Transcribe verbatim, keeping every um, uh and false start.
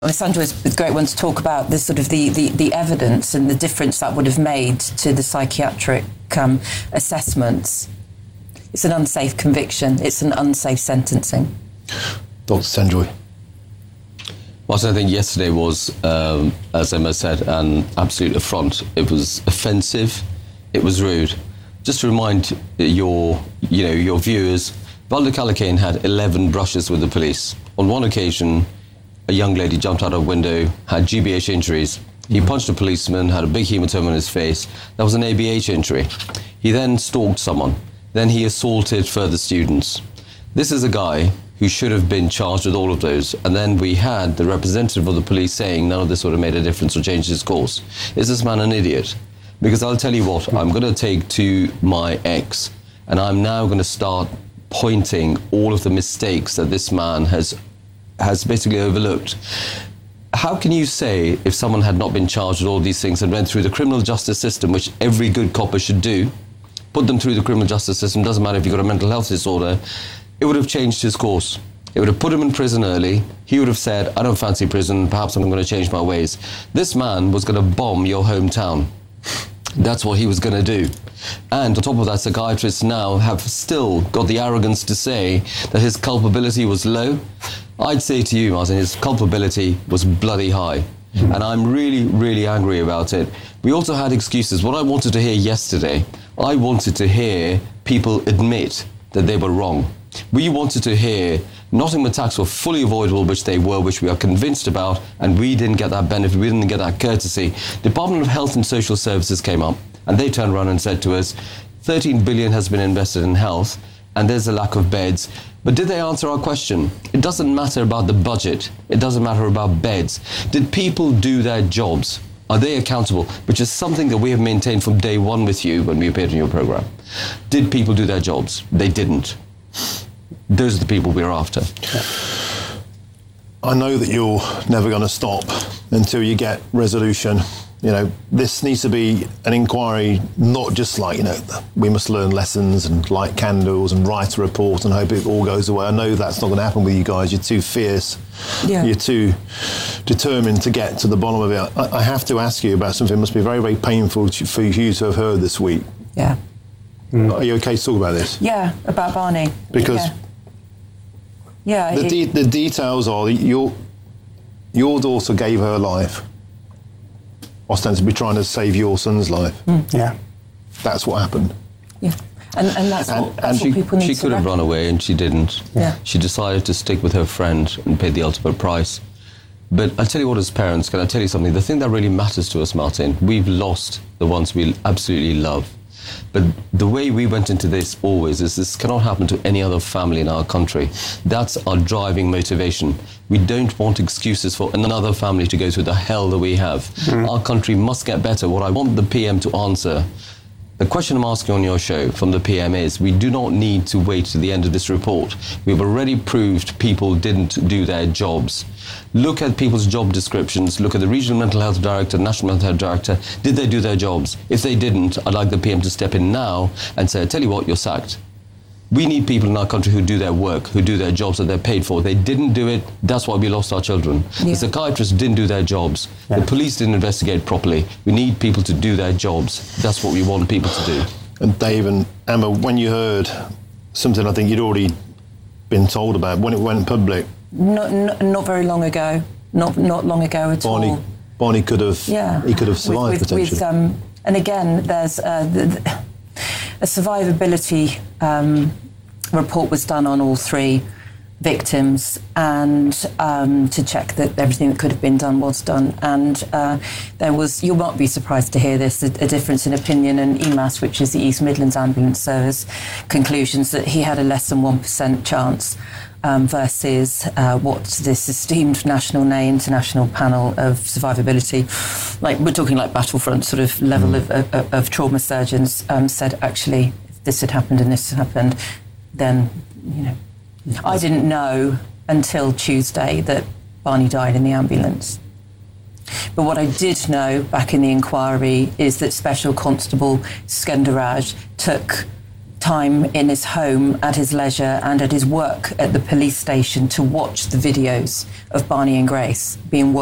Sandra was a great one to talk about the sort of the, the, the evidence and the difference that would have made to the psychiatric um, assessments. It's an unsafe conviction. It's an unsafe sentencing. Doctor Sanjoy. What I think yesterday was, um, as Emma said, an absolute affront. It was offensive. It was rude. Just to remind your, you know, your viewers, Valder Kallikane had eleven brushes with the police. On one occasion, a young lady jumped out of a window, had G B H injuries. He punched a policeman, had a big hematoma in his face. That was an A B H injury. He then stalked someone. Then he assaulted further students. This is a guy who should have been charged with all of those. And then we had the representative of the police saying none of this would have made a difference or changed his course. Is this man an idiot? Because I'll tell you what, I'm going to take to my ex, and I'm now going to start pointing all of the mistakes that this man has has basically overlooked. How can you say if someone had not been charged with all these things and went through the criminal justice system, which every good copper should do, put them through the criminal justice system, doesn't matter if you've got a mental health disorder, it would have changed his course. It would have put him in prison early. He would have said, I don't fancy prison, perhaps I'm going to change my ways. This man was going to bomb your hometown. That's what he was going to do. And on top of that, psychiatrists now have still got the arrogance to say that his culpability was low. I'd say to you, Martin, his culpability was bloody high. Mm. And I'm really, really angry about it. We also had excuses. What I wanted to hear yesterday, I wanted to hear people admit that they were wrong. We wanted to hear Nottingham attacks were fully avoidable, which they were, which we are convinced about, and we didn't get that benefit, we didn't get that courtesy. Department of Health and Social Services came up, and they turned around and said to us, thirteen billion has been invested in health, and there's a lack of beds. But did they answer our question? It doesn't matter about the budget. It doesn't matter about beds. Did people do their jobs? Are they accountable? Which is something that we have maintained from day one with you when we appeared in your programme. Did people do their jobs? They didn't. Those are the people we're after. I know that you're never going to stop until you get resolution. You know, this needs to be an inquiry, not just like, you know, we must learn lessons and light candles and write a report and hope it all goes away. I know that's not going to happen with you guys. You're too fierce. Yeah. You're too determined to get to the bottom of it. I, I have to ask you about something that must be very, very painful to, for you to have heard this week. Yeah. Mm. Are you okay to talk about this? Yeah, about Barney. Because yeah, yeah the, it, de- the details are that your, your daughter gave her life, ostensibly trying to save your son's life. Mm. Yeah. That's what happened. Yeah. And, and that's and, what, that's and what she, people need she to could have run away, and she didn't. Yeah. She decided to stick with her friend and pay the ultimate price. But I'll tell you what, as parents, can I tell you something? The thing that really matters to us, Martin, we've lost the ones we absolutely love. But the way we went into this always is this cannot happen to any other family in our country. That's our driving motivation. We don't want excuses for another family to go through the hell that we have. Mm. Our country must get better. What I want the P M to answer, the question I'm asking on your show from the P M is, we do not need to wait to the end of this report. We've already proved people didn't do their jobs. Look at people's job descriptions. Look at the regional mental health director, national mental health director. Did they do their jobs? If they didn't, I'd like the P M to step in now and say, I tell you what, you're sacked. We need people in our country who do their work, who do their jobs that they're paid for. They didn't do it. That's why we lost our children. Yeah. The psychiatrists didn't do their jobs. Yeah. The police didn't investigate properly. We need people to do their jobs. That's what we want people to do. And Dave and Emma, when you heard something I think you'd already been told about, when it went public, Not, not, not very long ago. Not not long ago at Barney, all. Barney could have. Yeah. He could have survived with, with, potentially. With, um, and again, there's uh, the, the, a survivability um, report was done on all three victims, and um, to check that everything that could have been done was done. And uh, there was, you won't be surprised to hear this, a, a difference in opinion, and E M A S, which is the East Midlands Ambulance Service, conclusions that he had a less than one percent chance. Um, versus uh, what this esteemed national nay international panel of survivability, like we're talking like Battlefront sort of level mm. of, of, of trauma surgeons, um, said actually if this had happened and this had happened, then you know I didn't know until Tuesday that Barney died in the ambulance. But what I did know back in the inquiry is that Special Constable Skendaraj took time in his home at his leisure and at his work at the police station to watch the videos of Barney and Grace being worked